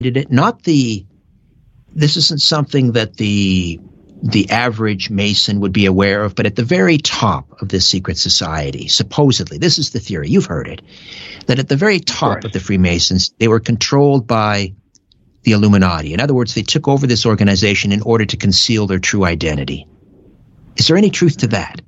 it, this isn't something that the average Mason would be aware of, but at the very top of this secret society, supposedly, this is the theory, you've heard it, that at the very top of the Freemasons, they were controlled by the Illuminati. In other words, they took over this organization in order to conceal their true identity. Is there any truth to that?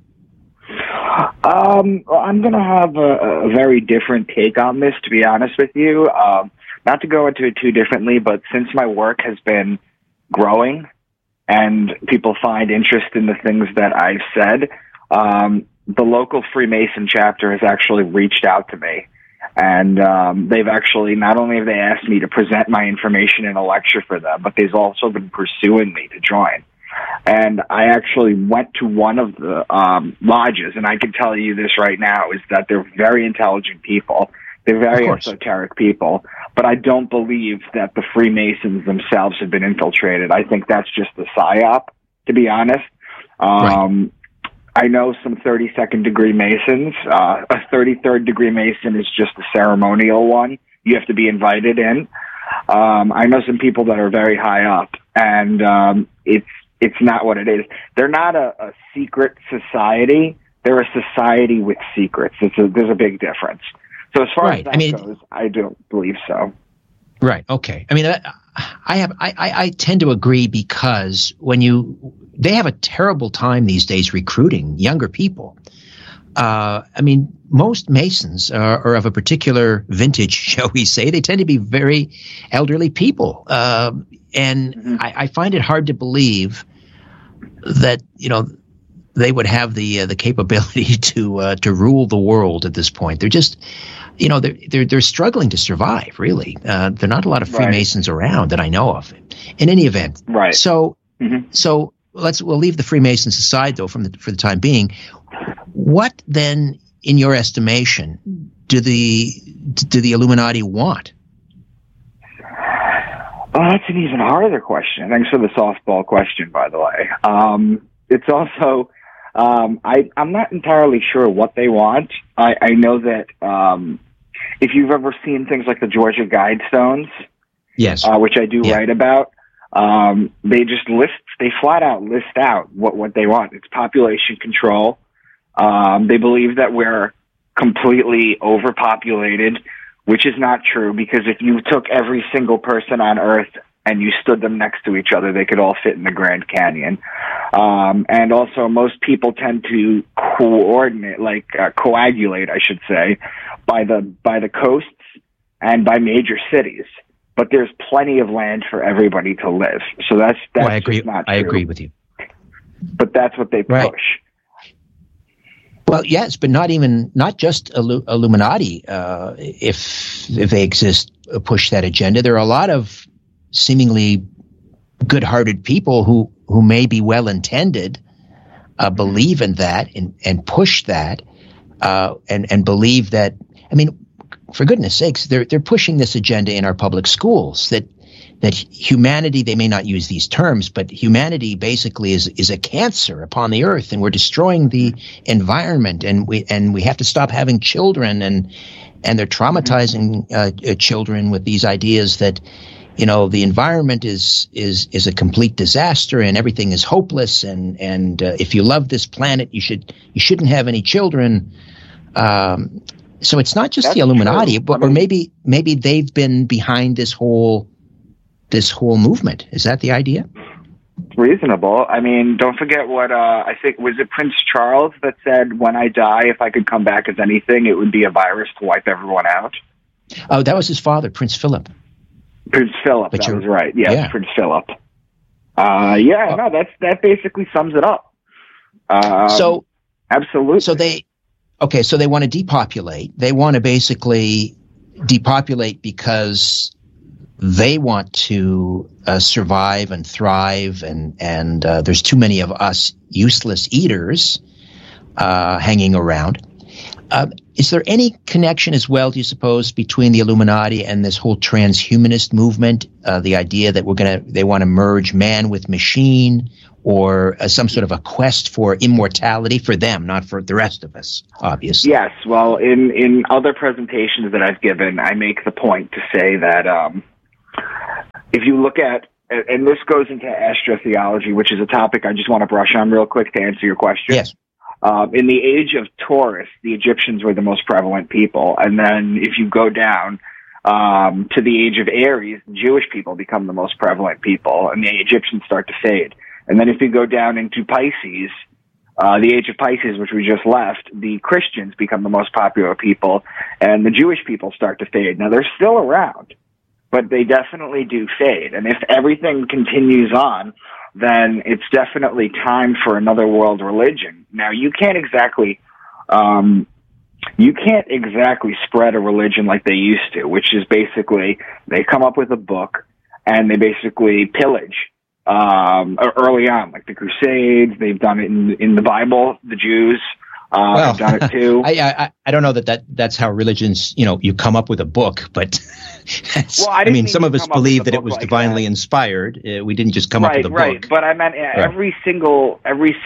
I'm going to have a very different take on this, to be honest with you. Not to go into it too differently, but since my work has been growing and people find interest in the things that I've said, the local Freemason chapter has actually reached out to me. And they've actually, not only have they asked me to present my information in a lecture for them, but they've also been pursuing me to join. And I actually went to one of the lodges, and I can tell you this right now, is that they're very intelligent people. They're very esoteric people. But I don't believe that the Freemasons themselves have been infiltrated. I think that's just a psyop, to be honest. Right. I know some 32nd degree Masons. A 33rd degree Mason is just a ceremonial one. You have to be invited in. I know some people that are very high up, and it's not what it is. They're not a secret society. They're a society with secrets. There's a big difference. So as far as that goes, I don't believe so. Right. Okay. I mean, I tend to agree, because they have a terrible time these days recruiting younger people. I mean, most Masons are of a particular vintage, shall we say. They tend to be very elderly people. And I find it hard to believe that, they would have the capability to rule the world at this point. They're just, they're struggling to survive, really. There are not a lot of Freemasons around that I know of. In any event. Right. So we'll leave the Freemasons aside, though, for the time being. What then, in your estimation, do the Illuminati want? Well, that's an even harder question. Thanks for the softball question, by the way. It's also, I'm not entirely sure what they want. I know that if you've ever seen things like the Georgia Guidestones, yes, which I do write about, they flat out list out what they want. It's population control. They believe that we're completely overpopulated, which is not true, because if you took every single person on Earth and you stood them next to each other, they could all fit in the Grand Canyon. And also, most people tend to coagulate, I should say, by the coasts and by major cities. But there's plenty of land for everybody to live. So that's I agree. Not true. I agree with you. But that's what they push. Right. Well, yes, but not just Illuminati, if they exist, push that agenda. There are a lot of seemingly good-hearted people who may be well-intended, believe in that and push that, and believe that. I mean, for goodness sakes, they're pushing this agenda in our public schools that humanity, they may not use these terms, but humanity basically is a cancer upon the earth, and we're destroying the environment, and we have to stop having children, and they're traumatizing children with these ideas that, the environment is a complete disaster and everything is hopeless, and if you love this planet, you shouldn't have any children. So it's not just the Illuminati, or maybe they've been behind this whole movement. Is that the idea? Reasonable. I mean, don't forget what I think, was it Prince Charles that said, when I die, if I could come back as anything, it would be a virus to wipe everyone out? Oh, that was his father, Prince Philip. Prince Philip, that was right. Yeah, Prince Philip. That basically sums it up. So absolutely. So they want to depopulate. They want to basically depopulate because they want to survive and thrive, and there's too many of us useless eaters hanging around. Is there any connection as well, do you suppose, between the Illuminati and this whole transhumanist movement? The idea that they want to merge man with machine, or some sort of a quest for immortality for them, not for the rest of us, obviously. Yes. Well, in other presentations that I've given, I make the point to say that if you look at, and this goes into astrotheology, which is a topic I just want to brush on real quick to answer your question. Yes. In the age of Taurus, the Egyptians were the most prevalent people. And then if you go down to the age of Aries, Jewish people become the most prevalent people, and the Egyptians start to fade. And then if you go down into Pisces, the age of Pisces, which we just left, the Christians become the most popular people, and the Jewish people start to fade. Now, they're still around, but they definitely do fade. And if everything continues on, then it's definitely time for another world religion. Now, you can't exactly spread a religion like they used to, which is basically they come up with a book and they basically pillage. Early on, like the Crusades, they've done it in the Bible. The Jews have done it too. I don't know that's how religions. You come up with a book, but some of us believe that it was divinely inspired. We didn't just come up with a book. Right, but I meant every single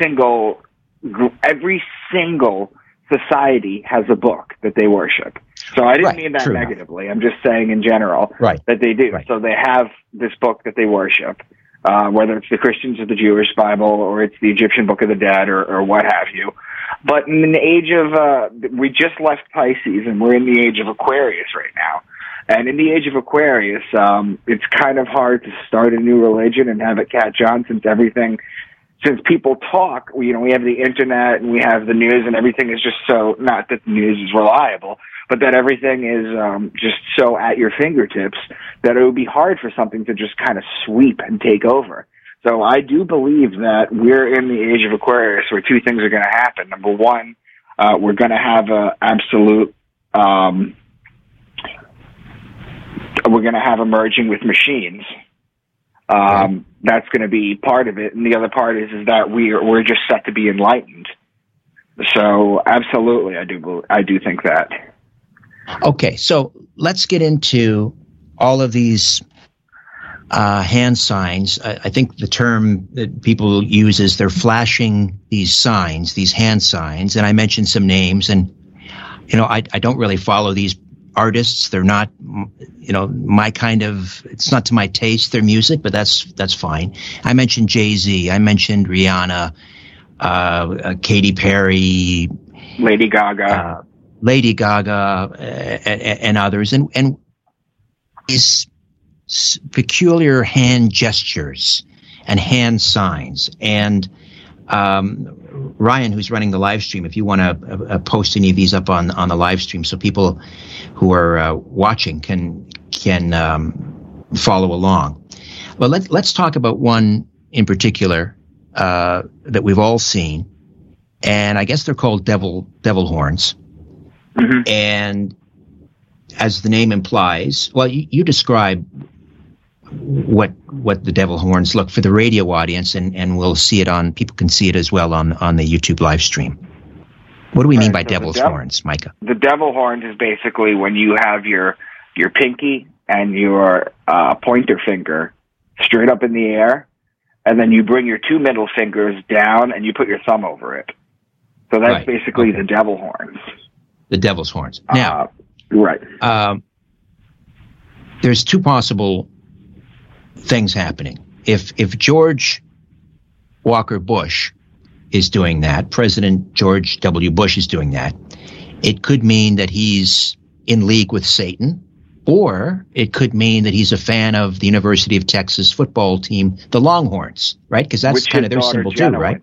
society has a book that they worship. So I didn't mean that negatively. Enough. I'm just saying in general that they do. Right. So they have this book that they worship. Whether it's the Christians or the Jewish Bible, or it's the Egyptian Book of the Dead, or what have you. But in the age of, we just left Pisces, and we're in the age of Aquarius right now. And in the age of Aquarius, it's kind of hard to start a new religion and have it catch on, since people talk, we have the internet and we have the news, and everything is just so, not that the news is reliable, but that everything is just so at your fingertips that it would be hard for something to just kind of sweep and take over. So I do believe that we're in the age of Aquarius where two things are going to happen. Number one, we're going to have we're going to have a merging with machines. That's going to be part of it. And the other part is that we're just set to be enlightened. So absolutely, I do think that. Okay, so let's get into all of these hand signs. I think the term that people use is they're flashing these signs, these hand signs. And I mentioned some names, and I don't really follow these artists. They're not, my kind of. It's not to my taste. Their music, but that's fine. I mentioned Jay-Z. I mentioned Rihanna, Katy Perry, Lady Gaga. And others, and these peculiar hand gestures and hand signs. And Ryan, who's running the live stream, if you want to post any of these up on the live stream, so people who are watching can follow along. Well, let's talk about one in particular that we've all seen, and I guess they're called devil horns. Mm-hmm. And as the name implies, well, you describe what the devil horns look for the radio audience, and we'll see it people can see it as well on the YouTube live stream. What do we mean by devil's horns, Micah? The devil horns is basically when you have your pinky and your pointer finger straight up in the air, and then you bring your two middle fingers down and you put your thumb over it. So that's basically the devil horns. The devil's horns. Now, right. There's two possible things happening. If George Walker Bush is doing that, President George W. Bush is doing that, it could mean that he's in league with Satan, or it could mean that he's a fan of the University of Texas football team, the Longhorns, right? Because that's kind of their symbol too, right?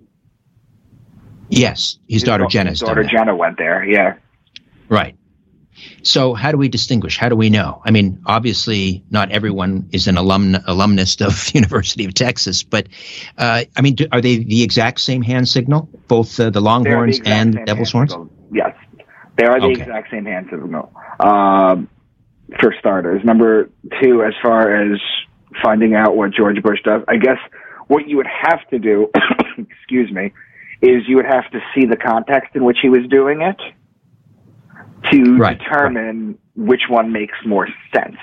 Yes, his daughter Jenna's done that. His daughter Jenna went there, yeah. Right. So how do we distinguish? How do we know? I mean, obviously not everyone is an alumnus of University of Texas, but are they the exact same hand signal, both the Longhorns and the Devil's Horns? Yes, they are the exact same hand signal. For starters. Number two, as far as finding out what George Bush does, I guess what you would have to do, excuse me, is you would have to see the context in which he was doing it to determine which one makes more sense.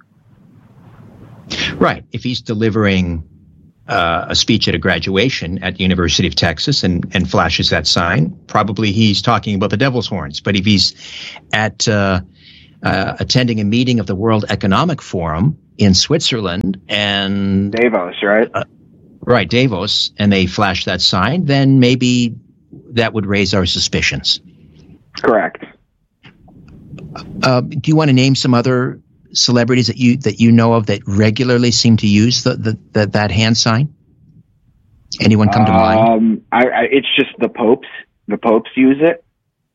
Right. If he's delivering a speech at a graduation at the University of Texas and flashes that sign, probably he's talking about the devil's horns. But if he's at attending a meeting of the World Economic Forum in Switzerland, and Davos, right? Right, Davos, and they flash that sign, then maybe that would raise our suspicions. Correct. Do you want to name some other celebrities that you know of that regularly seem to use that hand sign? Anyone come to mind? It's just the popes. The popes use it.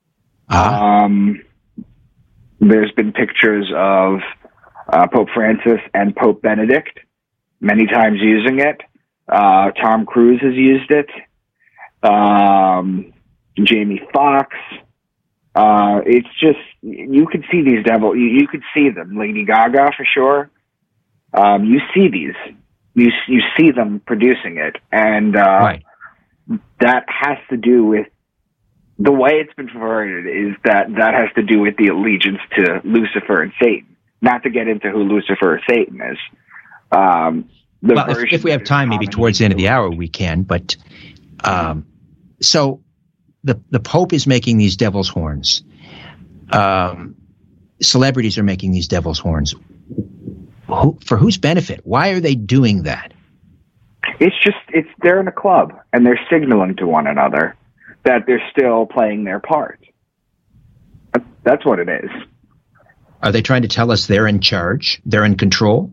There's been pictures of Pope Francis and Pope Benedict many times using it. Tom Cruise has used it. Jamie Foxx. It's just, you could see these devils. You could see them. Lady Gaga, for sure. You see these. You see them producing it. And right. That has to do with the way it's been perverted, is that has to do with the allegiance to Lucifer and Satan. Not to get into who Lucifer or Satan is. If we have time, maybe towards the end of the hour, we can. But so the Pope is making these devil's horns. Celebrities are making these devil's horns. For whose benefit? Why are they doing that? They're in a club and they're signaling to one another that they're still playing their part. That's what it is. Are they trying to tell us they're in charge? They're in control?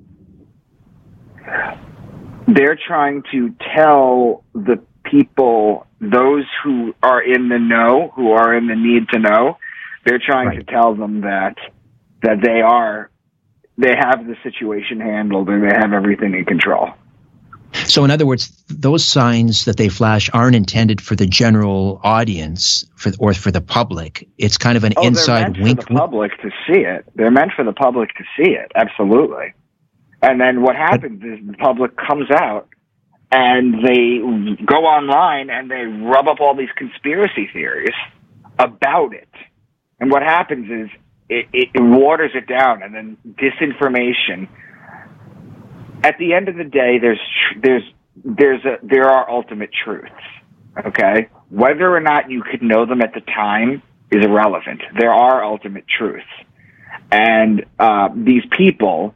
They're trying to tell the people, those who are in the know, who are in the need to know, they're trying to tell them that they have the situation handled and they have everything in control. So in other words, those signs that they flash aren't intended for the general audience or for the public. It's kind of an inside wink. For the public to see it. They're meant for the public to see it. Absolutely. And then what happens is the public comes out and they go online and they rub up all these conspiracy theories about it. And what happens is it waters it down, and then disinformation. At the end of the day, there are ultimate truths. Okay, whether or not you could know them at the time is irrelevant. There are ultimate truths, and these people,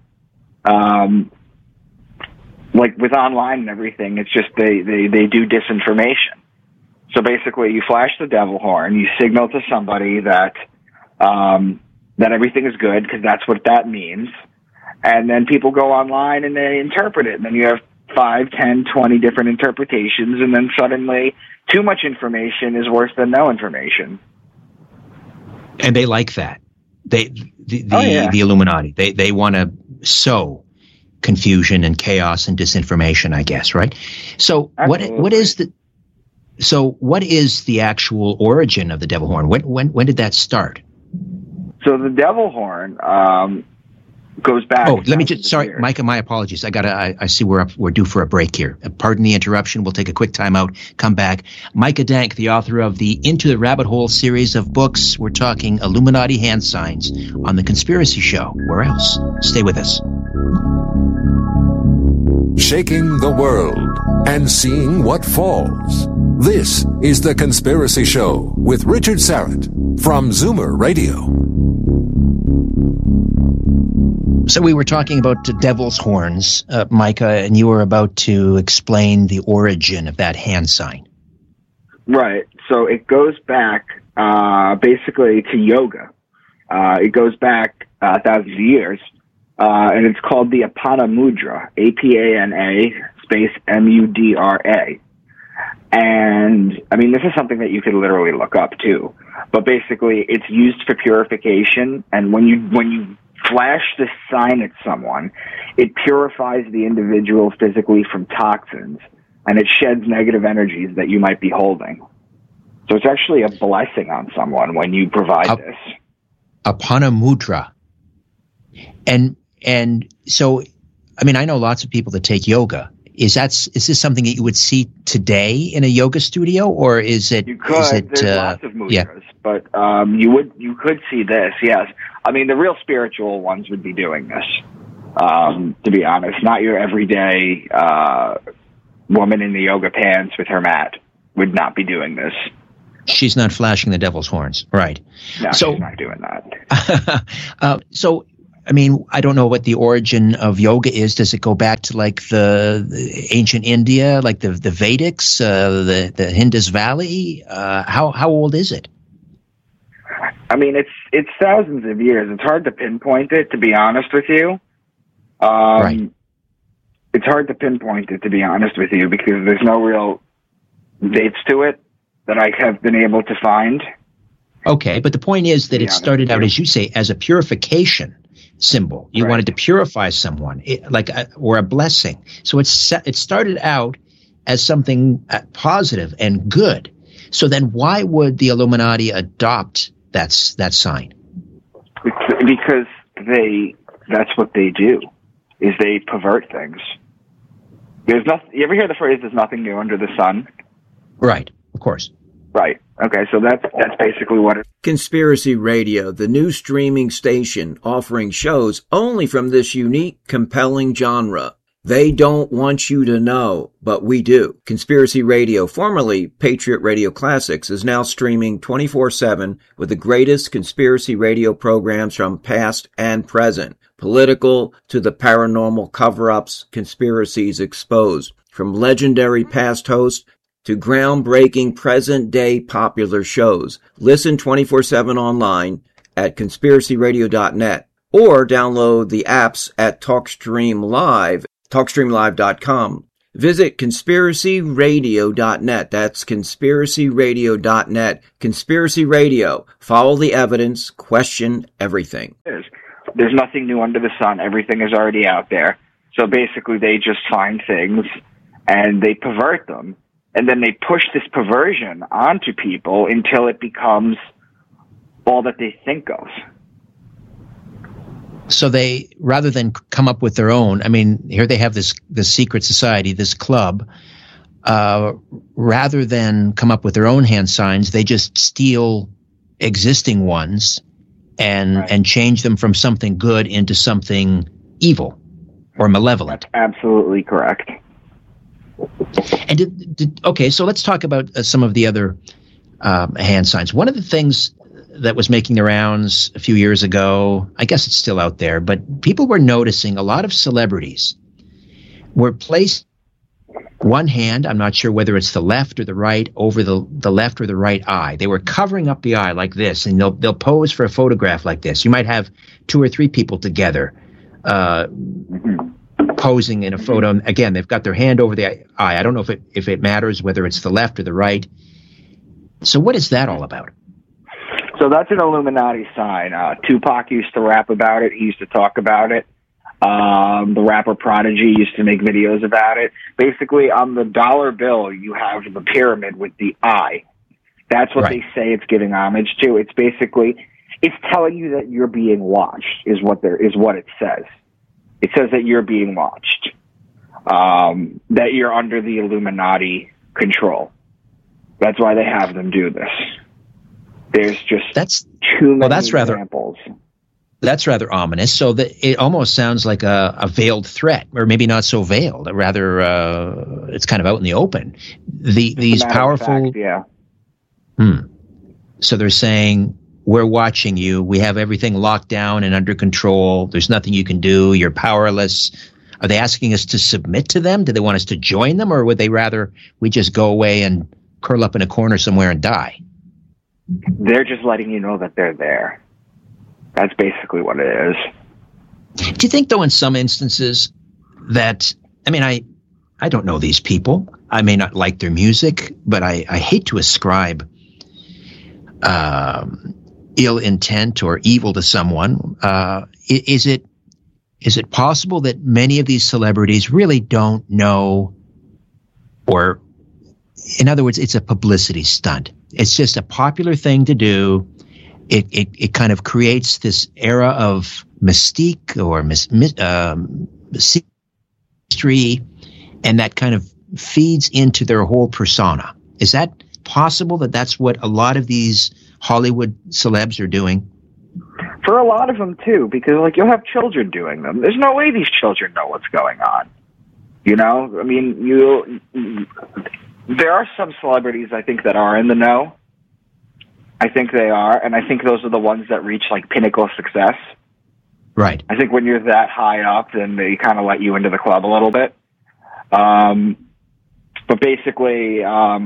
like with online and everything, it's just they do disinformation. So basically, you flash the devil horn, you signal to somebody that everything is good, because that's what that means. And then people go online and they interpret it. And then you have 5, 10, 20 different interpretations. And then suddenly too much information is worse than no information. And they like that. The Illuminati, they want to sow confusion and chaos and disinformation, I guess. Right. So what is the actual origin of the devil horn? When did that start? So the devil horn goes back. Oh, let me Micah, my apologies. I see we're due for a break here. Pardon the interruption. We'll take a quick time out, come back. Micah Dank, the author of the Into the Rabbit Hole series of books. We're talking Illuminati hand signs on The Conspiracy Show. Where else? Stay with us. Shaking the world and seeing what falls. This is The Conspiracy Show with Richard Syrett from Zoomer Radio. So we were talking about devil's horns, Micah, and you were about to explain the origin of that hand sign. Right. So it goes back basically to yoga. It goes back thousands of years, and it's called the Apana Mudra, A-P-A-N-A space M-U-D-R-A. And, I mean, this is something that you could literally look up, too. But basically, it's used for purification, and when you flash this sign at someone, it purifies the individual physically from toxins, and it sheds negative energies that you might be holding. So it's actually a blessing on someone when you provide this. Apana Mudra. And so, I mean, I know lots of people that take yoga. Is this something that you would see today in a yoga studio, or is it? You could. There's lots of mudras, but you could see this. Yes, I mean the real spiritual ones would be doing this. To be honest, not your everyday woman in the yoga pants with her mat would not be doing this. She's not flashing the devil's horns, right? No, so, she's not doing that. So, I mean, I don't know what the origin of yoga is. Does it go back to like the ancient India, like the Vedics, the Indus Valley? How old is it? I mean, it's thousands of years. It's hard to pinpoint it, to be honest with you. Right. It's hard to pinpoint it, to be honest with you, because there's no real dates to it that I have been able to find. Okay, but the point is that it started out, as you say, as a purification symbol. You wanted to purify someone, or a blessing. So it started out as something positive and good. So then why would the Illuminati adopt that sign? Because that's what they do, is they pervert things. You ever hear the phrase, there's nothing new under the sun? Right, of course. Right. Okay, so that's basically what it is. Conspiracy Radio, the new streaming station offering shows only from this unique, compelling genre. They don't want you to know, but we do. Conspiracy Radio, formerly Patriot Radio Classics, is now streaming 24/7 with the greatest conspiracy radio programs from past and present. Political to the paranormal cover-ups, conspiracies exposed. From legendary past hosts to groundbreaking present-day popular shows. Listen 24/7 online at conspiracyradio.net or download the apps at TalkStream Live, TalkStreamLive.com. Visit conspiracyradio.net. That's conspiracyradio.net. Conspiracy Radio. Follow the evidence. Question everything. There's nothing new under the sun. Everything is already out there. So basically they just find things and they pervert them. And then they push this perversion onto people until it becomes all that they think of. So they, rather than come up with their own, I mean, here they have this secret society, this club. Rather than come up with their own hand signs, they just steal existing ones and change them from something good into something evil or malevolent. That's absolutely correct. And okay, so let's talk about some of the other hand signs. One of the things that was making the rounds a few years ago, I guess it's still out there, but people were noticing a lot of celebrities were placed one hand, I'm not sure whether it's the left or the right, over the left or the right eye. They were covering up the eye like this, and they'll pose for a photograph like this. You might have 2 or 3 people together posing in a photo. Again, they've got their hand over the eye. I don't know if it matters whether it's the left or the right. So what is that all about? So that's an Illuminati sign. Tupac used to rap about it. He used to talk about it. The rapper Prodigy used to make videos about it. Basically, on the dollar bill, you have the pyramid with the eye. That's what they say it's giving homage to. It's basically, it's telling you that you're being watched, is what it says. It says that you're being watched, that you're under the Illuminati control. That's why they have them do this. There's just too many examples. That's rather ominous. So that it almost sounds like a veiled threat, or maybe not so veiled. Rather, it's kind of out in the open. These powerful, So they're saying, we're watching you. We have everything locked down and under control. There's nothing you can do. You're powerless. Are they asking us to submit to them? Do they want us to join them, or would they rather we just go away and curl up in a corner somewhere and die? They're just letting you know that they're there. That's basically what it is. Do you think, though, in some instances that, I mean, I don't know these people. I may not like their music, but I hate to ascribe ill intent or evil to someone. Is it possible that many of these celebrities really don't know, or in other words, it's a publicity stunt? It's just a popular thing to do. It kind of creates this era of mystique or mystery, and that kind of feeds into their whole persona. Is that possible, that that's what a lot of these Hollywood celebs are doing? For a lot of them, too, because you'll have children doing them. There's no way these children know what's going on. You know? I mean, there are some celebrities, I think, that are in the know. I think they are, and I think those are the ones that reach like pinnacle success. Right. I think when you're that high up, then they kind of let you into the club a little bit. But basically,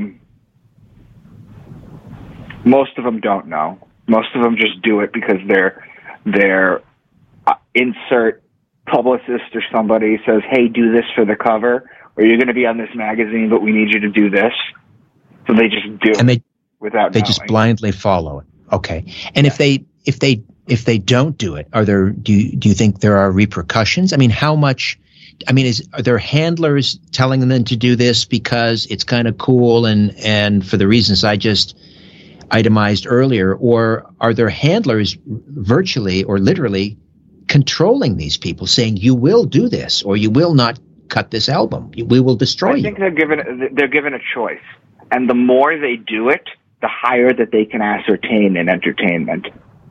most of them don't know. Most of them just do it because their insert publicist or somebody says, "Hey, do this for the cover, or you're going to be on this magazine, but we need you to do this." So they just do it without knowing. Just blindly follow it. Okay. And if they don't do it, do you think there are repercussions? I mean, how much? I mean, are there handlers telling them to do this because it's kind of cool and for the reasons I just itemized earlier, or are there handlers virtually or literally controlling these people, saying you will do this or you will not cut this album, we will destroy you? I think they're given a choice, and the more they do it, the higher that they can ascertain in entertainment.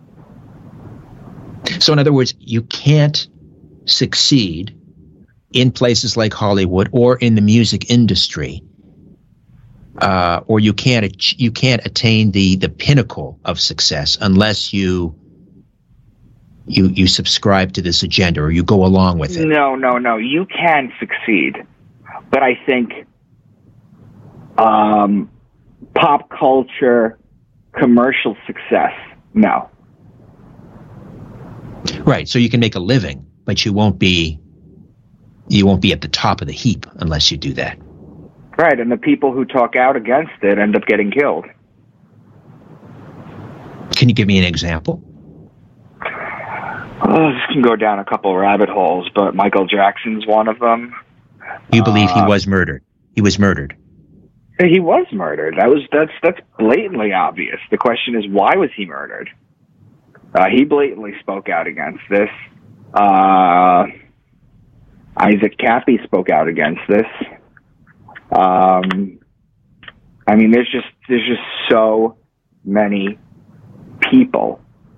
So in other words, you can't succeed in places like Hollywood or in the music industry, or you can't attain the pinnacle of success unless you subscribe to this agenda or you go along with it. No. You can succeed, but I think pop culture, commercial success, no. Right. So you can make a living, but you won't be at the top of the heap unless you do that. Right, and the people who talk out against it end up getting killed. Can you give me an example? This can go down a couple rabbit holes, but Michael Jackson's one of them. You believe he was murdered? He was murdered. He was murdered. That's blatantly obvious. The question is, why was he murdered? He blatantly spoke out against this. Isaac Cappy spoke out against this. I mean, there's just so many people.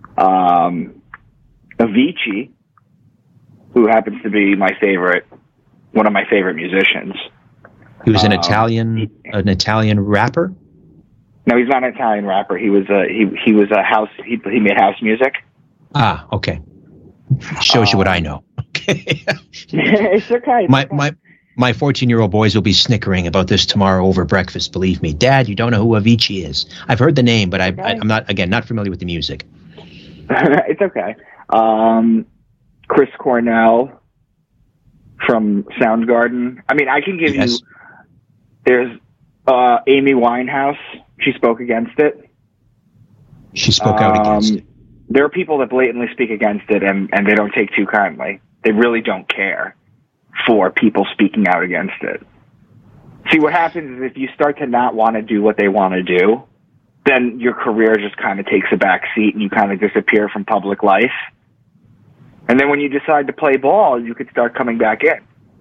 Avicii, who happens to be one of my favorite musicians. He was an Italian rapper? No, he's not an Italian rapper. He was a house. He made house music. Ah, okay. Shows you what I know. Okay. It's okay. My 14-year-old boys will be snickering about this tomorrow over breakfast. Believe me, Dad, you don't know who Avicii is. I've heard the name, but I'm not familiar with the music. It's okay. Chris Cornell from Soundgarden. I mean, I can give you. There's Amy Winehouse. She spoke against it. She spoke out against it. There are people that blatantly speak against it, and they don't take too kindly. They really don't care for people speaking out against it. See, what happens is if you start to not want to do what they want to do, then your career just kind of takes a back seat and you kind of disappear from public life. And then when you decide to play ball, you could start coming back in.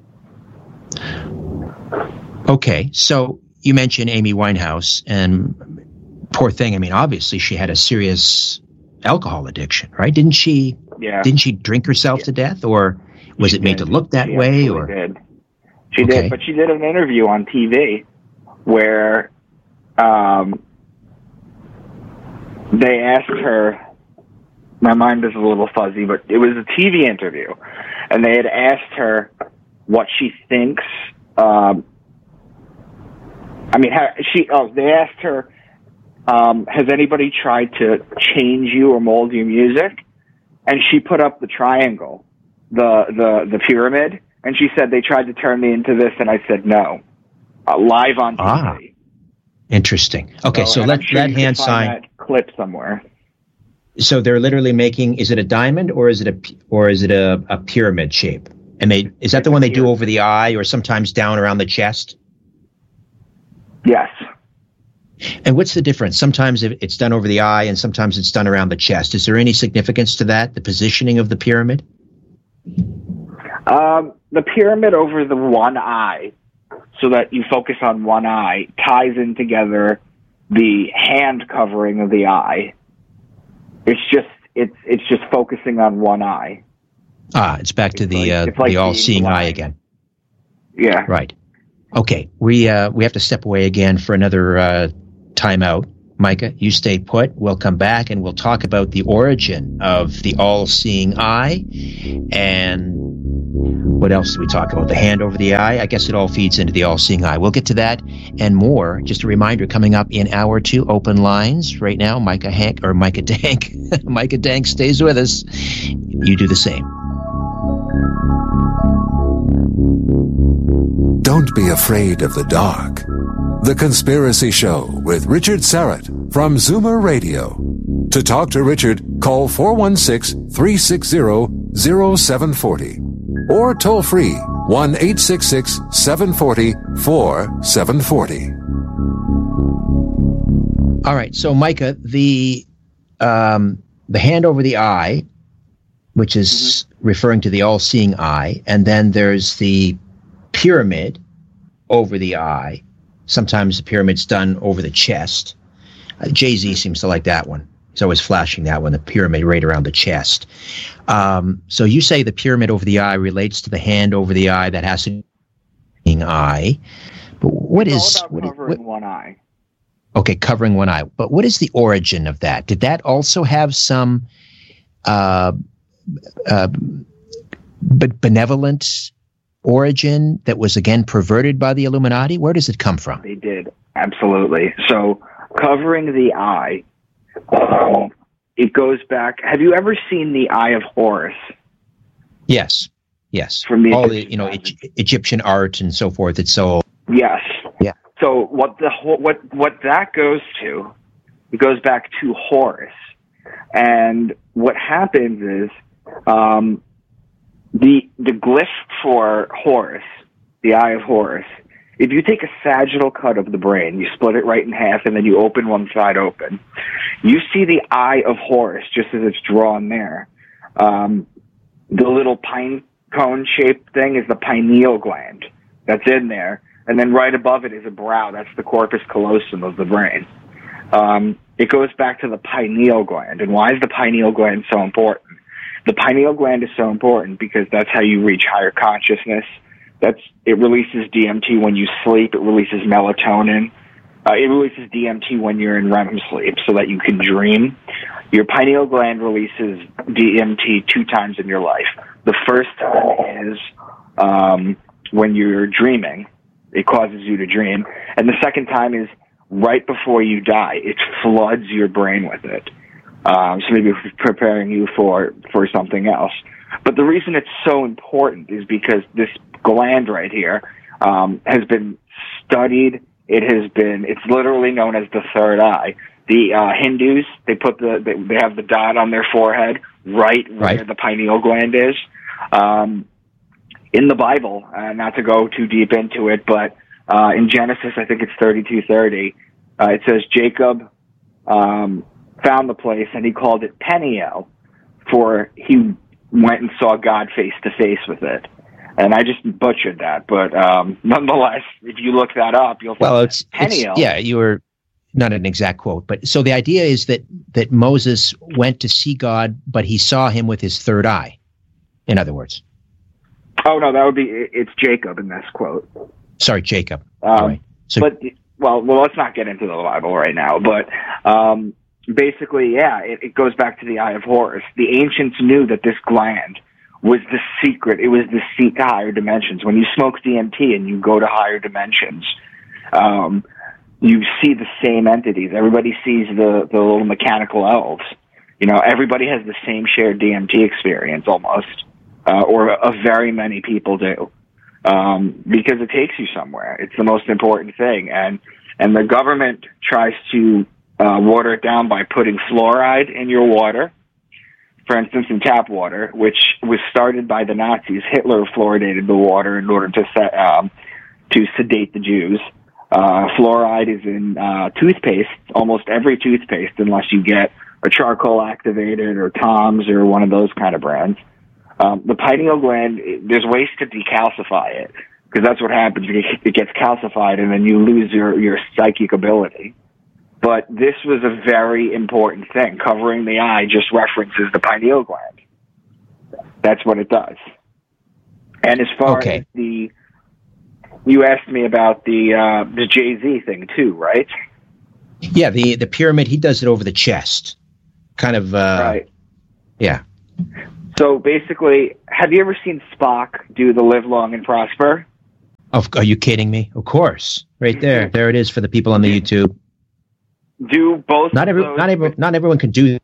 Okay, so you mentioned Amy Winehouse, and poor thing. I mean, obviously she had a serious alcohol addiction, right? Didn't she? Yeah. Didn't she drink herself to death, or was it made to look that way? Or did. She did, but she did an interview on TV where they asked her. My mind is a little fuzzy, but it was a TV interview, and they had asked her what she thinks. They asked her, has anybody tried to change you or mold your music? And she put up the triangle, the pyramid, and she said, they tried to turn me into this, and I said no. Live on TV. Interesting. Okay, so let hand sign that clip somewhere. So they're literally making, is it a diamond or is it a pyramid shape? And is that the one they do over the eye or sometimes down around the chest? Yes. And what's the difference? Sometimes it's done over the eye and sometimes it's done around the chest. Is there any significance to that, the positioning of the pyramid? The pyramid over the one eye, so that you focus on one eye, ties in together the hand covering of the eye. It's just focusing on one eye. It's back to the all-seeing eye again. Yeah. Right. Okay. We have to step away again for another timeout. Micah, you stay put. We'll come back and we'll talk about the origin of the all-seeing eye. And what else do we talk about? The hand over the eye? I guess it all feeds into the all-seeing eye. We'll get to that and more. Just a reminder, coming up in hour 2, open lines. Right now, Micah Dank. Micah Dank stays with us. You do the same. Don't be afraid of the dark. The Conspiracy Show with Richard Syrett from Zoomer Radio. To talk to Richard, call 416-360-0740 or toll free 1-866-740-4740. All right, so Micah, the hand over the eye, which is referring to the all-seeing eye, and then there's the pyramid over the eye. Sometimes the pyramid's done over the chest. Jay-Z seems to like that one. He's always flashing that one, the pyramid right around the chest. So you say the pyramid over the eye relates to the hand over the eye that has an eye. But what it's is... all about covering one eye. Okay, covering one eye. But what is the origin of that? Did that also have some benevolent origin that was again perverted by the Illuminati? Where does it come from? They did, absolutely. So covering the eye, it goes back. Have you ever seen the Eye of Horus? Yes. From all the Egyptian art and so forth. It's so yes. Yeah. So what that goes to? It goes back to Horus, and what happens is the glyph for Horus, the Eye of Horus. If you take a sagittal cut of the brain, you split it right in half, and then you open one side open, you see the Eye of Horus just as it's drawn there. The little pine cone-shaped thing is the pineal gland that's in there, and then right above it is a brow. That's the corpus callosum of the brain. It goes back to the pineal gland. And why is the pineal gland so important? The pineal gland is so important because that's how you reach higher consciousness. It releases DMT when you sleep. It releases melatonin. It releases DMT when you're in REM sleep so that you can dream. Your pineal gland releases DMT 2 times in your life. The first time is when you're dreaming. It causes you to dream. And the second time is right before you die. It floods your brain with it. So maybe preparing you for something else. But the reason it's so important is because this gland right here has been studied. It's literally known as the third eye. The Hindus, they have the dot on their forehead right where the pineal gland is. In the Bible, not to go too deep into it, but in Genesis, I think it's 32:30, it says Jacob found the place and he called it Peniel, for he went and saw God face to face with it. And I just butchered that, but nonetheless, if you look that up, you'll find Peniel. You were not an exact quote, but so the idea is that Moses went to see God, but he saw him with his third eye. In other words. Oh no, it's Jacob in this quote. Sorry, Jacob. Right. So, but well, let's not get into the Bible right now. But basically, it goes back to the Eye of Horus. The ancients knew that this gland was the secret. It was the seat to higher dimensions. When you smoke DMT and you go to higher dimensions, you see the same entities. Everybody sees the little mechanical elves. You know, everybody has the same shared DMT experience almost, or very many people do, because it takes you somewhere. It's the most important thing, and the government tries to water it down by putting fluoride in your water. For instance, in tap water, which was started by the Nazis. Hitler fluoridated the water in order to sedate the Jews. Fluoride is in toothpaste, almost every toothpaste, unless you get a charcoal activated or Tom's or one of those kind of brands. The pineal gland, there's ways to decalcify it, because that's what happens. It gets calcified and then you lose your psychic ability. But this was a very important thing. Covering the eye just references the pineal gland. That's what it does. And as far as you asked me about the Jay-Z thing too, right? Yeah, the pyramid, he does it over the chest. Kind of, right. Yeah. So basically, have you ever seen Spock do the live long and prosper? Are you kidding me? Of course. Right there. There it is for the people on the YouTube. Do both Not everyone can do that.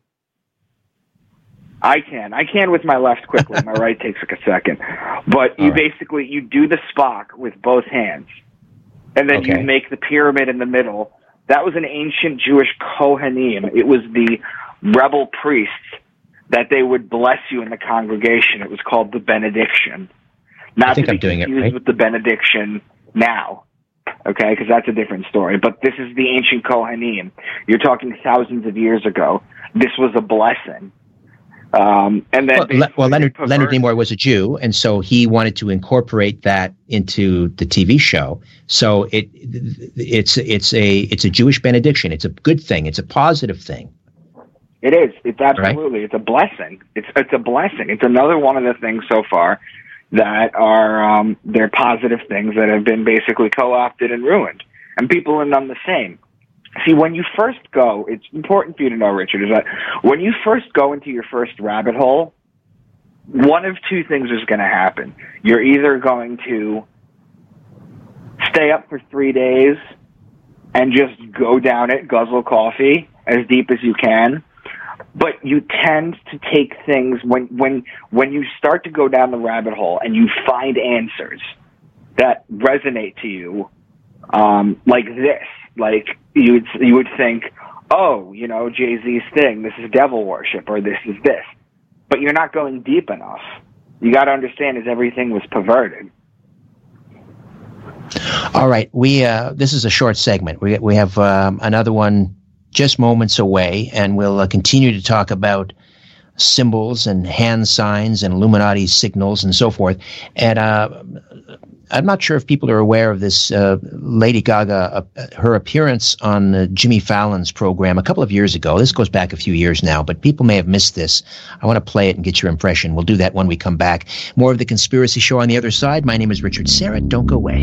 I can with my left quickly. My right takes like a second. But you basically, you do the Spock with both hands. And then you make the pyramid in the middle. That was an ancient Jewish Kohanim. It was the rebel priests that they would bless you in the congregation. It was called the benediction. I think I'm doing it right. With the benediction now, okay, because that's a different story. But this is the ancient Kohanim. You're talking thousands of years ago. This was a blessing. And then Leonard Nimoy was a Jew, and so he wanted to incorporate that into the TV show. So it's a Jewish benediction. It's a good thing. It's a positive thing. It is. It's absolutely. Right? It's a blessing. It's a blessing. It's another one of the things so far that are they're positive things that have been basically co-opted and ruined, and people have done the same. See, when you first go, it's important for you to know, Richard, is that when you first go into your first rabbit hole, one of two things is going to happen. You're either going to stay up for 3 days and just go down it, guzzle coffee as deep as you can, but you tend to take things, when you start to go down the rabbit hole and you find answers that resonate to you, like this. Like, you would think, oh, Jay-Z's thing, this is devil worship, or this is this. But you're not going deep enough. You got to understand is everything was perverted. All right. This is a short segment. We have another one just moments away, and we'll continue to talk about symbols and hand signs and Illuminati signals and so forth. And I'm not sure if people are aware of this Lady Gaga, her appearance on Jimmy Fallon's program a couple of years ago. This goes back a few years now, but people may have missed this. I want to play it and get your impression. We'll do that when we come back. More of The Conspiracy Show on the other side. My name is Richard Syrett. Don't go away.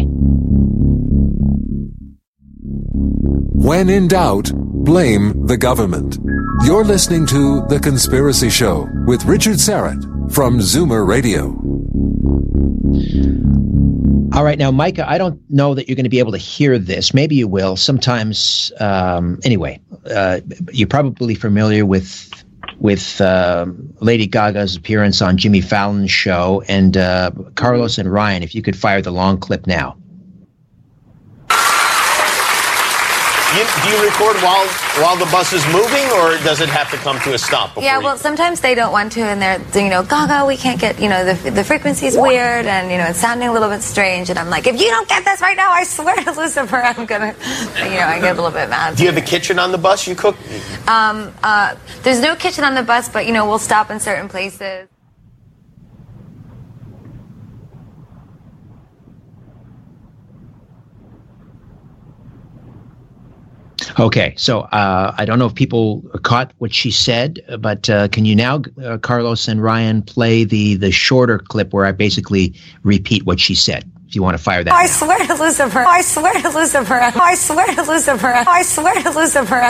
When in doubt, blame the government. You're listening to The Conspiracy Show with Richard Syrett from Zoomer Radio. All right. Now, Micah, I don't know that you're going to be able to hear this. Maybe you will. Sometimes, anyway, you're probably familiar with Lady Gaga's appearance on Jimmy Fallon's show. And Carlos and Ryan, if you could fire the long clip now. Do you record while the bus is moving, or does it have to come to a stop? Yeah, well, sometimes they don't want to, and they're, Gaga, we can't get, the frequency's weird, and, it's sounding a little bit strange, and I'm like, if you don't get this right now, I swear to Lucifer, I'm gonna, I get a little bit mad. Do you have a kitchen on the bus you cook? There's no kitchen on the bus, but, we'll stop in certain places. Okay, so I don't know if people caught what she said, but can you now, Carlos and Ryan, play the shorter clip where I basically repeat what she said? If you want to fire that. I swear to Lucifer. I swear to Lucifer. I swear to Lucifer. I swear to Lucifer.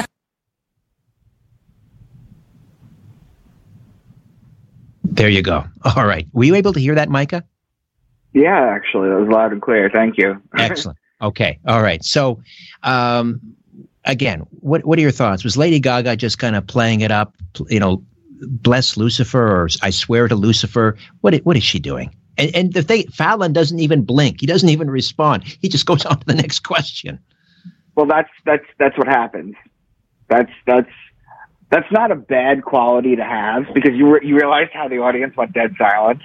There you go. All right. Were you able to hear that, Micah? Yeah, actually, that was loud and clear. Thank you. Excellent. Okay. All right. So, again, what are your thoughts? Was Lady Gaga just kind of playing it up, bless Lucifer, or I swear to Lucifer? What is she doing? And Fallon doesn't even blink. He doesn't even respond. He just goes on to the next question. Well, that's what happens. That's not a bad quality to have, because you realized how the audience went dead silent.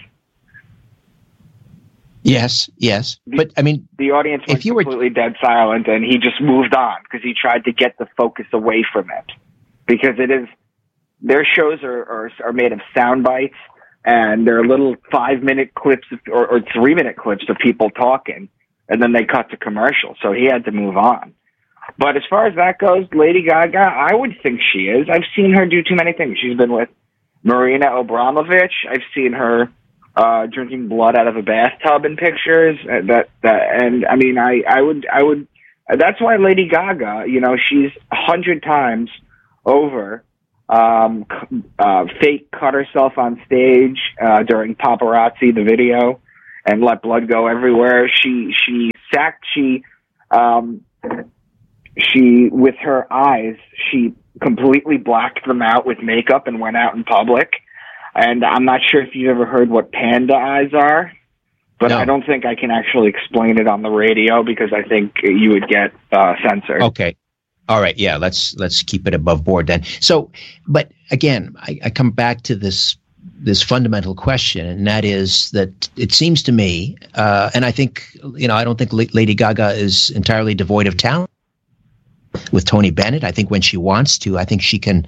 Yes, but I mean, the audience went completely dead silent, and he just moved on because he tried to get the focus away from it. Because their shows are made of sound bites, and they're little 5-minute clips or 3-minute clips of people talking, and then they cut to commercial. So he had to move on. But as far as that goes, Lady Gaga, I would think she is. I've seen her do too many things. She's been with Marina Abramovich. I've seen her drinking blood out of a bathtub in pictures. And I mean, I would That's why Lady Gaga, she's 100 times over fake cut herself on stage during Paparazzi, the video, and let blood go everywhere. She with her eyes, she completely blacked them out with makeup and went out in public. And I'm not sure if you've ever heard what panda eyes are, but no. I don't think I can actually explain it on the radio because I think you would get censored. Okay. All right. Yeah. Let's keep it above board then. So, but again, I come back to this fundamental question, and that is that it seems to me, and I think, I don't think Lady Gaga is entirely devoid of talent. With Tony Bennett, I think when she wants to, I think she can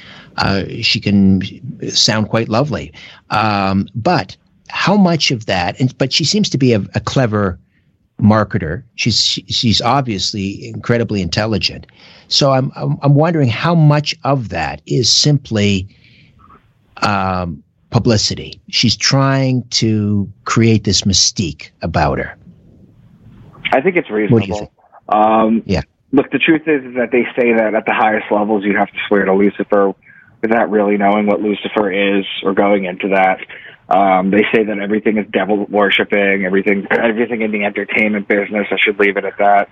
sound quite lovely. But how much of that? But she seems to be a clever marketer. She's obviously incredibly intelligent. So I'm wondering how much of that is simply publicity. She's trying to create this mystique about her. I think it's reasonable. What do you think? Yeah. Look, the truth is that they say that at the highest levels you have to swear to Lucifer without really knowing what Lucifer is or going into that. They say that everything is devil worshipping, everything in the entertainment business. I should leave it at that.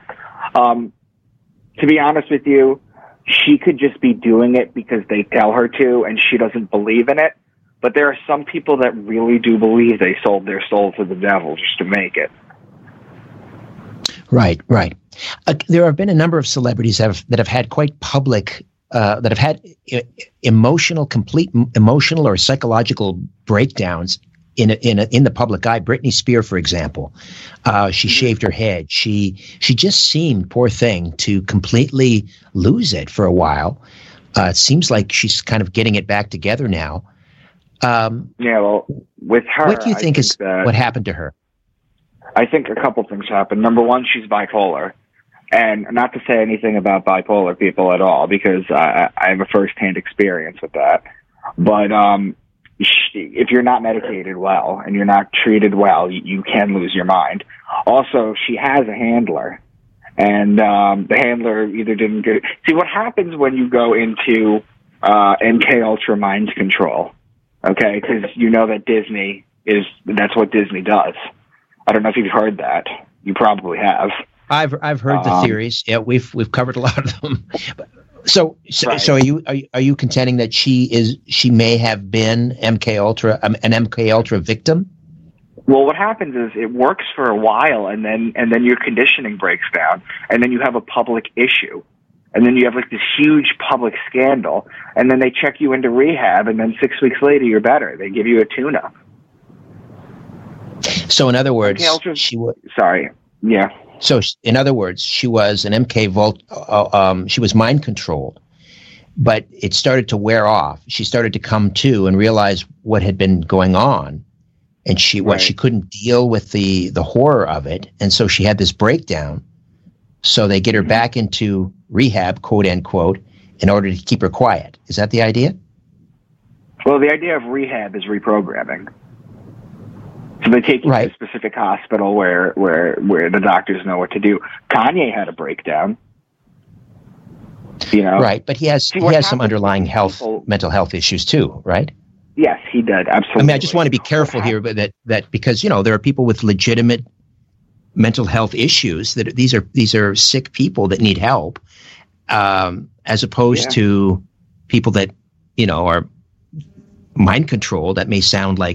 To be honest with you, she could just be doing it because they tell her to, and she doesn't believe in it. But there are some people that really do believe they sold their soul to the devil just to make it. Right. There have been a number of celebrities that have had quite public, that have had complete emotional or psychological breakdowns in the public eye. Britney Spears, for example, she shaved her head. She just seemed, poor thing, to completely lose it for a while. It seems like she's kind of getting it back together now. Well, with her, what do you think is what happened to her? I think a couple things happened. Number one, she's bipolar. And not to say anything about bipolar people at all, because I have a first-hand experience with that. But if you're not medicated well and you're not treated well, you can lose your mind. Also, she has a handler. And the handler either didn't get it. See, what happens when you go into MK Ultra mind control, okay? Because you know that that's what Disney does. I don't know if you've heard that. You probably have. I've heard the theories. Yeah, we've covered a lot of them. So are you contending that she may have been an MK Ultra victim? Well, what happens is it works for a while, and then your conditioning breaks down, and then you have a public issue, and then you have like this huge public scandal, and then they check you into rehab, and then 6 weeks later you're better. They give you a tune-up. So in other words, she was. Sorry. Yeah. So in other words, she was an she was mind controlled, but it started to wear off. She started to come to and realize what had been going on, and she couldn't deal with the horror of it, and so she had this breakdown. So they get her back into rehab, quote unquote, in order to keep her quiet. Is that the idea? Well, the idea of rehab is reprogramming. So they take you to a specific hospital where the doctors know what to do. Kanye had a breakdown. Right, but he has some underlying mental health issues too, right? Yes, he did. Absolutely. I mean, I just want to be careful here, but that because there are people with legitimate mental health issues that these are sick people that need help, as opposed to people that are mind controlled. That may sound like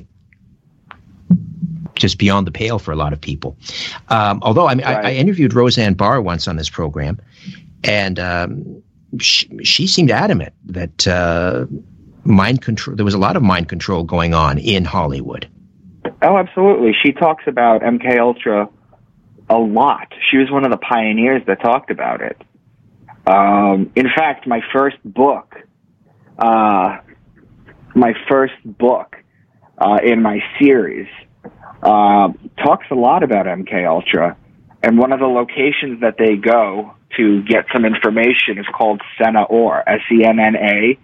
just beyond the pale for a lot of people. Although I interviewed Roseanne Barr once on this program, and she seemed adamant that mind control. There was a lot of mind control going on in Hollywood. Oh, absolutely. She talks about MK Ultra a lot. She was one of the pioneers that talked about it. In fact, my first book in my series talks a lot about MK Ultra, and one of the locations that they go to get some information is called Sennaore, Sennaore,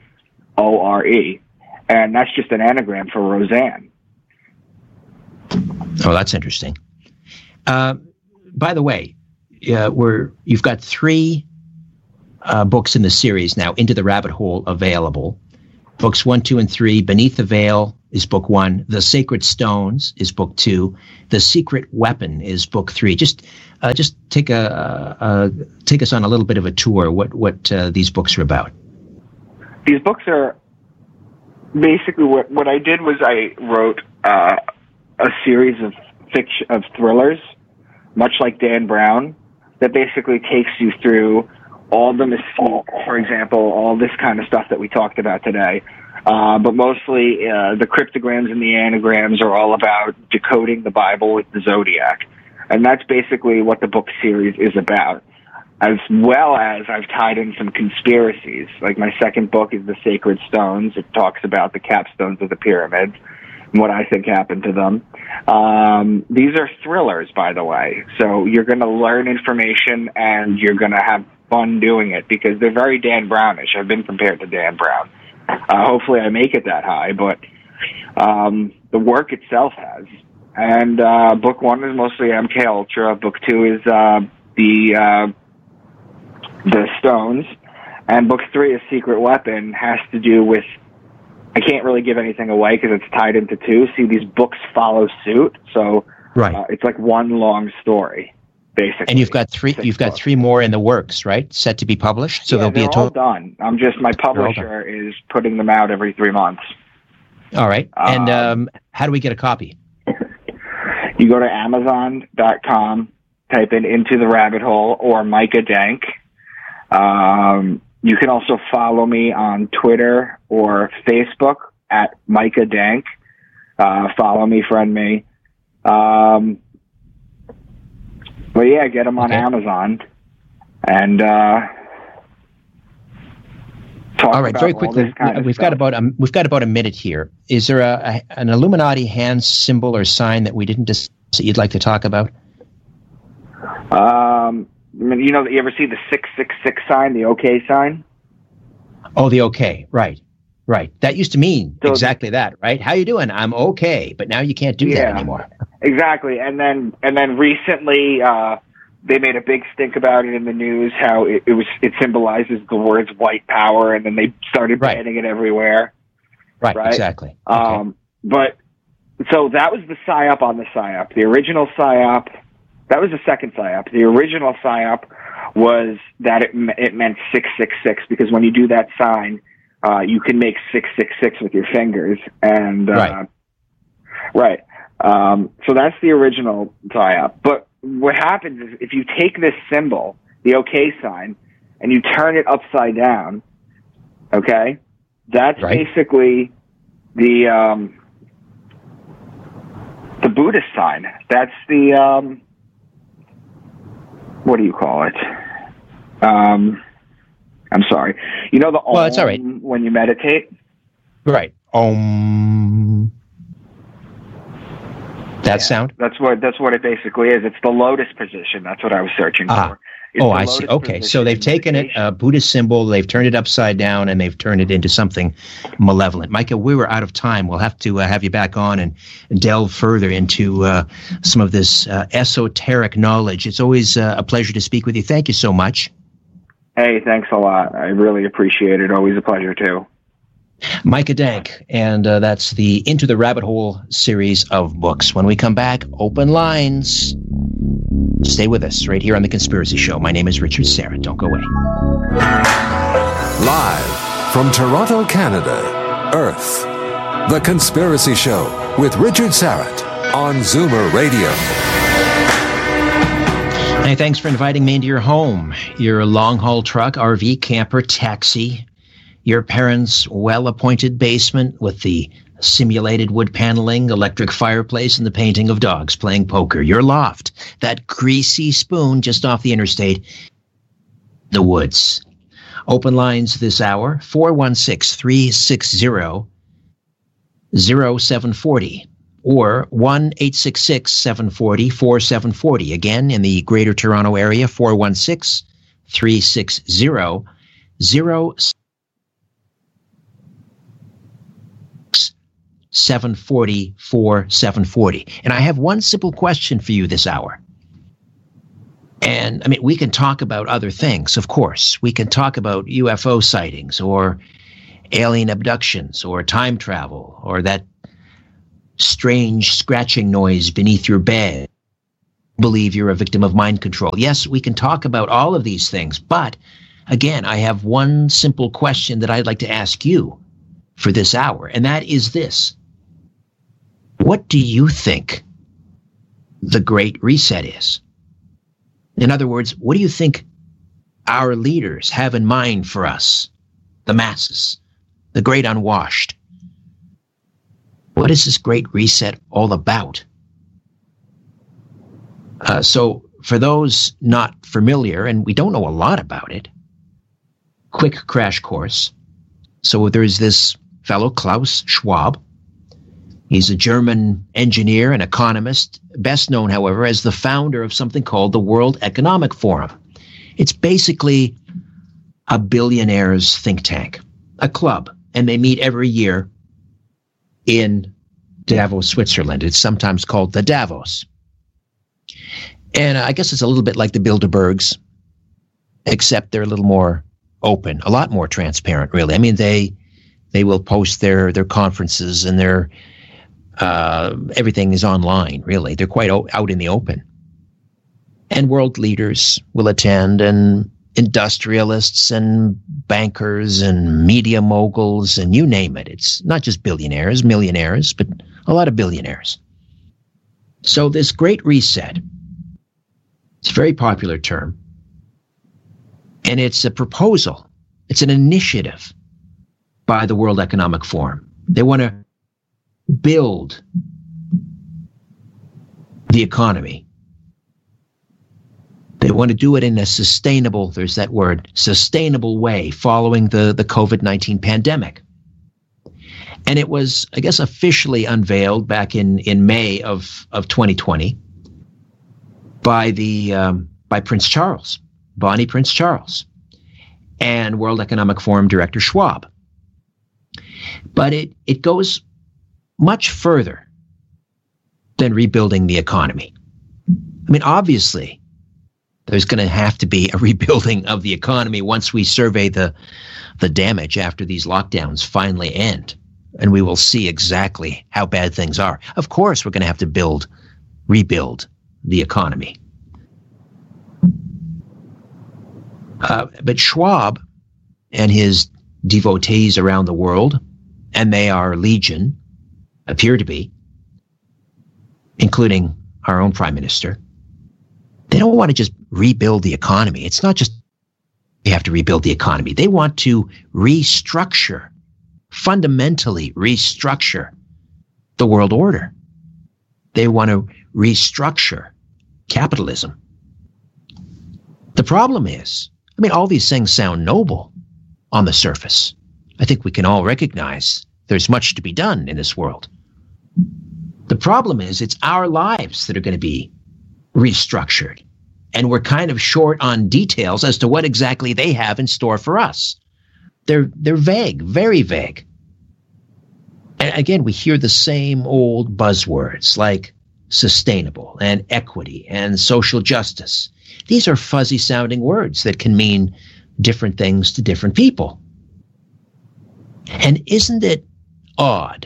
and that's just an anagram for Roseanne. Oh, that's interesting. By the way, you've got 3 books in the series now, Into the Rabbit Hole, available. Books 1, 2, and 3. Beneath the Veil is book 1. The Sacred Stones is book 2. The Secret Weapon is book 3. Just take us on a little bit of a tour. What these books are about. These books are basically what I did was I wrote a series of fiction of thrillers, much like Dan Brown, that basically takes you through all the mystique, for example, all this kind of stuff that we talked about today. But mostly the cryptograms and the anagrams are all about decoding the Bible with the Zodiac. And that's basically what the book series is about. As well as I've tied in some conspiracies. Like my second book is The Sacred Stones. It talks about the capstones of the pyramids and what I think happened to them. These are thrillers, by the way. So you're going to learn information and you're going to have fun doing it because they're very Dan Brownish. I've been compared to Dan Brown. Hopefully I make it that high, but the work itself has. And book 1 is mostly MK Ultra. Book 2 is the Stones. And book 3 is Secret Weapon, has to do with, I can't really give anything away because it's tied into 2. See, these books follow suit. So right. It's like one long story. Basically. And you've got 3 more in the works, right? Set to be published. So yeah, there'll be a total. All done. My publisher is putting them out every 3 months. All right. And how do we get a copy? You go to Amazon.com, type in Into the Rabbit Hole or Micah Dank. You can also follow me on Twitter or Facebook at Micah Dank. Follow me, friend me. But yeah, get them on Amazon and talk. All right, very quickly. We've got about a minute here. Is there an Illuminati hand symbol or sign that we didn't that you'd like to talk about? You ever see the 666 sign, the OK sign? Oh, the OK, right. That used to mean exactly that, right? How you doing? I'm okay, but now you can't do that anymore. Exactly, and then recently they made a big stink about it in the news. How it symbolizes the words white power, and then they started banning it everywhere. Right, exactly. Okay. But so that was the PSYOP on the PSYOP. The original PSYOP, that was the second PSYOP. The original PSYOP was that it meant 666 because when you do that sign, you can make 666 with your fingers, and so that's the original PSYOP. But what happens is if you take this symbol, the OK sign, and you turn it upside down, okay, that's basically the Buddhist sign. That's the what do you call it? I'm sorry. You know the Om it's all right. when you meditate? Right. Om. That sound? That's what it basically is. It's the lotus position. That's what I was searching for. I see. Okay, so they've taken it, a Buddhist symbol, they've turned it upside down, and they've turned it into something malevolent. Micah, we were out of time. We'll have to have you back on and delve further into some of this esoteric knowledge. It's always a pleasure to speak with you. Thank you so much. Hey, thanks a lot. I really appreciate it. Always a pleasure, too. Micah Dank, and that's the Into the Rabbit Hole series of books. When we come back, open lines. Stay with us right here on The Conspiracy Show. My name is Richard Syrett. Don't go away. Live from Toronto, Canada, Earth, The Conspiracy Show with Richard Syrett on Zoomer Radio. Hey, thanks for inviting me into your home, your long-haul truck, RV, camper, taxi, your parents' well-appointed basement with the simulated wood paneling, electric fireplace, and the painting of dogs playing poker, your loft, that greasy spoon just off the interstate, the woods. Open lines this hour, 416-360-0740 or 1-866-740-4740. Again, in the Greater Toronto Area, 416-360-0740. 740. And I have one simple question for you this hour. And And I mean, we can talk about other things, of course. We can talk about UFO sightings or alien abductions or time travel or that strange scratching noise beneath your bed. Believe you're a victim of mind control. Yes, we can talk about all of these things, but again, I have one simple question that I'd like to ask you for this hour, and that is this. What do you think the Great Reset is? In other words, what do you think our leaders have in mind for us, the masses, the great unwashed? What is this Great Reset all about? So for those not familiar, and we don't know a lot about it, quick crash course. So there's this fellow, Klaus Schwab. He's a German engineer and economist, best known, however, as the founder of something called the World Economic Forum. It's basically a billionaires' think tank, a club, and they meet every year in Davos, Switzerland. It's sometimes called the Davos. And I guess it's a little bit like the Bilderbergs, except they're a little more open, a lot more transparent, really. I mean, they will post their conferences and their everything is online, really. They're quite out in the open. And world leaders will attend, and industrialists and bankers and media moguls and you name it. It's not just billionaires, millionaires, but a lot of billionaires. So this Great Reset, it's a very popular term, and it's a proposal. It's an initiative by the World Economic Forum. They want to build the economy. They want to do it in a sustainable, there's that word, sustainable way following the COVID-19 pandemic. And it was, I guess, officially unveiled back in May of 2020 by Prince Charles, Bonnie Prince Charles, and World Economic Forum Director Schwab. But it goes much further than rebuilding the economy. I mean, obviously, there's going to have to be a rebuilding of the economy once we survey the damage after these lockdowns finally end, and we will see exactly how bad things are. Of course, we're going to have to rebuild the economy. But Schwab and his devotees around the world, and they are legion, appear to be, including our own prime minister, they don't want to just rebuild the economy. It's not just we have to rebuild the economy. They want to restructure, fundamentally restructure the world order. They want to restructure capitalism. The problem is, I mean, all these things sound noble on the surface. I think we can all recognize there's much to be done in this world. The problem is it's our lives that are going to be restructured. And we're kind of short on details as to what exactly they have in store for us. They're vague, very vague. And again, we hear the same old buzzwords like sustainable and equity and social justice. These are fuzzy sounding words that can mean different things to different people. And isn't it odd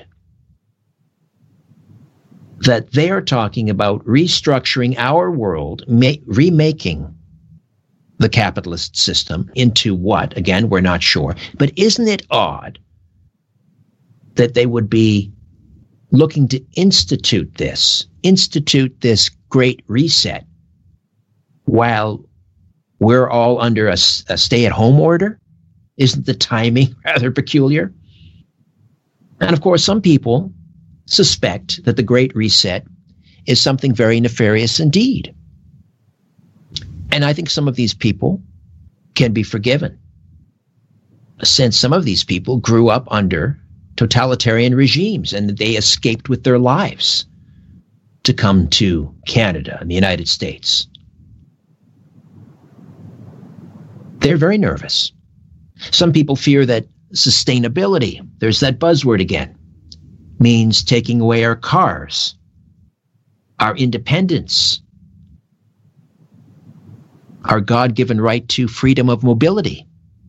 that they are talking about restructuring our world, remaking the capitalist system into what? Again, we're not sure. But isn't it odd that they would be looking to institute this Great Reset while we're all under a stay-at-home order? Isn't the timing rather peculiar? And of course, some people suspect that the Great Reset is something very nefarious indeed. And I think some of these people can be forgiven, since some of these people grew up under totalitarian regimes and they escaped with their lives to come to Canada and the United States. They're very nervous. Some people fear that sustainability, there's that buzzword again, means taking away our cars, our independence. our God-given right to freedom of mobility.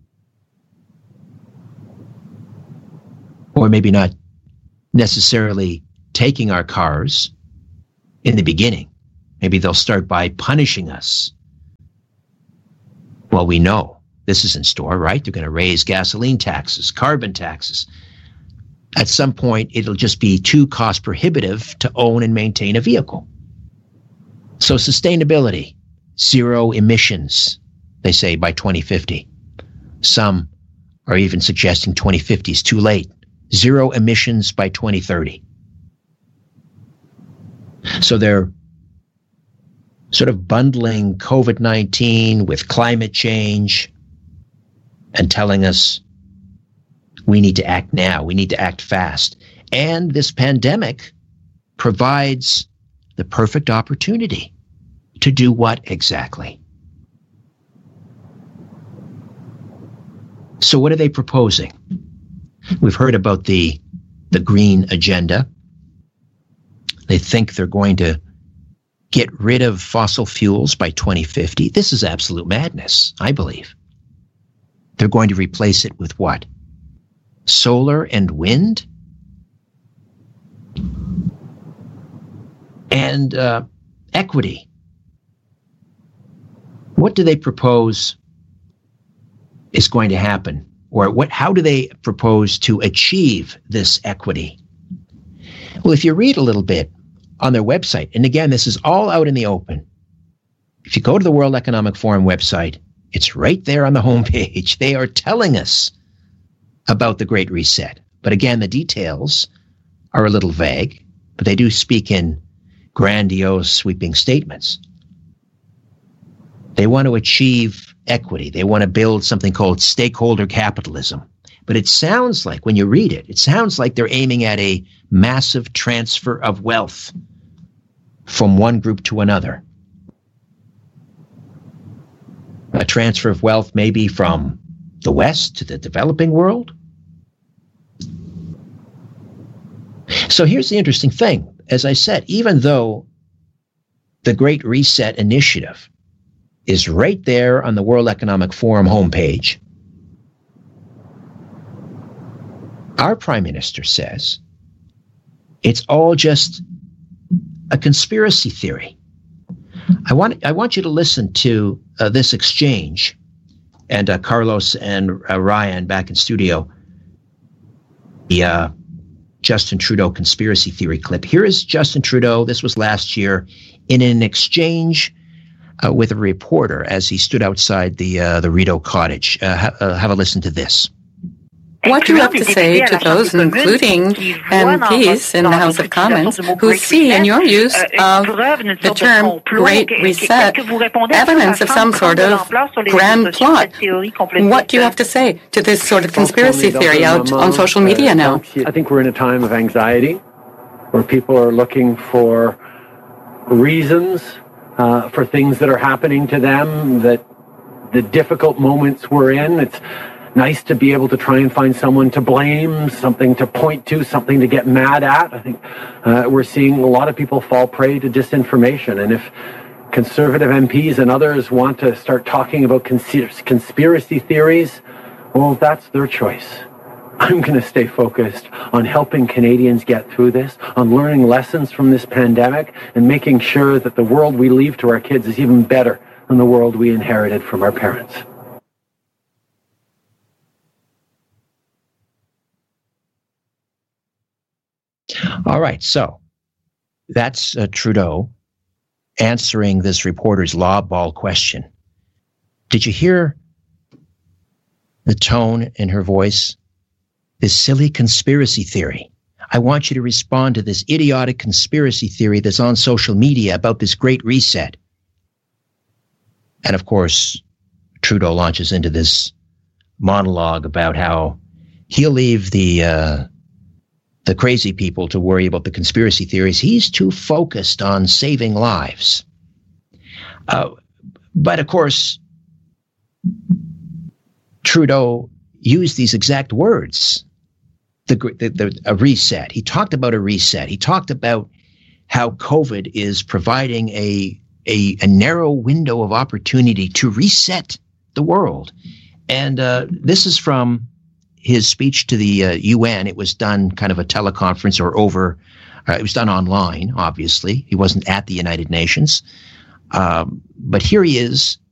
Or maybe not necessarily taking our cars in the beginning. Maybe they'll start by punishing us. Well, we know this is in store, right? They're going to raise gasoline taxes, carbon taxes. At some point, it'll just be too cost prohibitive to own and maintain a vehicle. So sustainability, zero emissions, they say, by 2050. Some are even suggesting 2050 is too late. Zero emissions by 2030. So they're sort of bundling COVID-19 with climate change and telling us we need to act now, we need to act fast. And this pandemic provides the perfect opportunity to do what exactly? So what are they proposing? We've heard about the green agenda. They think they're going to get rid of fossil fuels by 2050. This is absolute madness, I believe. They're going to replace it with what? Solar and wind? And equity. What do they propose is going to happen? Or how do they propose to achieve this equity? Well, if you read a little bit on their website, and again, this is all out in the open. If you go to the World Economic Forum website, it's right there on the homepage. They are telling us about the Great Reset. But again, the details are a little vague, but they do speak in grandiose, sweeping statements. They want to achieve equity. They want to build something called stakeholder capitalism. But it sounds like, when you read it, it sounds like they're aiming at a massive transfer of wealth from one group to another. A transfer of wealth maybe from the West to the developing world. So here's the interesting thing. As I said, even though the Great Reset Initiative is right there on the World Economic Forum homepage, our Prime Minister says it's all just a conspiracy theory. I want you to listen to this exchange, and Carlos and Ryan back in studio, the Justin Trudeau conspiracy theory clip. Here is Justin Trudeau, this was last year, in an exchange with a reporter as he stood outside the Rideau cottage. Have a listen to this. What do you have to say to those, including MPs in the House of Commons, who see in your use of the term Great Reset evidence of some sort of grand plot? What do you have to say to this sort of conspiracy theory out on social media now? I think we're in a time of anxiety where people are looking for reasons for things that are happening to them, that the difficult moments we're in. It's nice to be able to try and find someone to blame, something to point to, something to get mad at. I think we're seeing a lot of people fall prey to disinformation. And if conservative MPs and others want to start talking about conspiracy theories, well, that's their choice. I'm going to stay focused on helping Canadians get through this, on learning lessons from this pandemic, and making sure that the world we leave to our kids is even better than the world we inherited from our parents. All right, so that's Trudeau answering this reporter's law ball question. Did you hear the tone in her voice? This silly conspiracy theory. I want you to respond to this idiotic conspiracy theory that's on social media about this Great Reset. And of course, Trudeau launches into this monologue about how he'll leave the crazy people to worry about the conspiracy theories. He's too focused on saving lives. But of course, Trudeau used these exact words, a reset. He talked about a reset. He talked about how COVID is providing a a narrow window of opportunity to reset the world. And this is from his speech to the UN. It was done kind of a teleconference or over. It was done online, obviously. He wasn't at the United Nations. But here he is